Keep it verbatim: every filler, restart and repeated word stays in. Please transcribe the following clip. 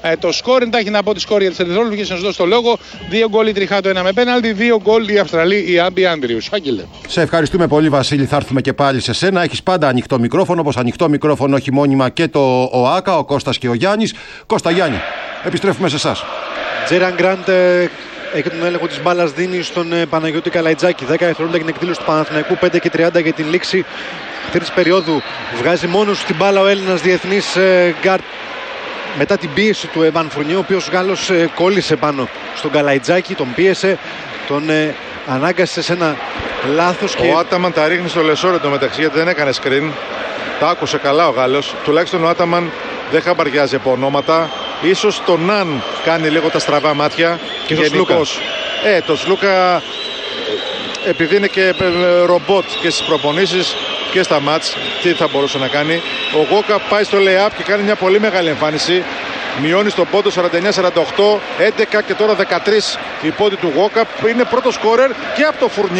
ε, το σκόρ. Εντάχει να πω τη σκόρ για τις ερυθρόλευκες, να σου δώσω το λόγο. Δύο γκολ η Τριχάτο, ένα με πέναλτι. Δύο γκολ η Αυστραλή, η Άμπι Άντριους. Άγγελε. Σε ευχαριστούμε πολύ, Βασίλη. Θα έρθουμε και πάλι σε σένα. Έχεις πάντα ανοιχτό μικρόφωνο, όπως ανοιχτό μικρόφωνο όχι μόνιμα και το ΟΑΚΑ, ο Κώστας και ο Γιάννης. Κώστα, Γιάννη, επιστρέφουμε σε εσάς. Τζέραν Γκραντ έχει τον έλεγχο της μπάλας, δίνει στον ε, Παναγιώτη Καλαϊτζάκη. δέκα δευτερόλεπτα για την εκδήλωση του Παναθηναϊκού, πέντε και τριάντα για την λήξη τρίτης περίοδου. Βγάζει μόνος την μπάλα ο Έλληνας διεθνής ε, γκάρτ μετά την πίεση του Εβάν Φουρνιέ, ο οποίος Γάλλος ε, κόλλησε πάνω στον Καλαϊτζάκη, τον πίεσε, τον ε, ανάγκασε σε ένα λάθος. Ο και... Άταμαν τα ρίχνει στο Λεσόρ εντωμεταξύ, γιατί δεν έκανε screen. Τα άκουσε καλά ο Γάλλος. Τουλάχιστον ο Άταμαν δεν χαμπαριάζει από ονόματα. Ίσως τον Ναν κάνει λίγο τα στραβά μάτια. Και τον Σλούκα. Ε, το Σλούκα, επειδή είναι και ρομπότ και στις προπονήσεις και στα μάτς, τι θα μπορούσε να κάνει. Ο Γόκα πάει στο lay-up και κάνει μια πολύ μεγάλη εμφάνιση. Μειώνει στον πόντο σαράντα εννιά σαράντα οκτώ, έντεκα και τώρα δεκατρία η πόντι του Γόκα, που είναι πρώτο σκόρερ και από το Φουρνιέ.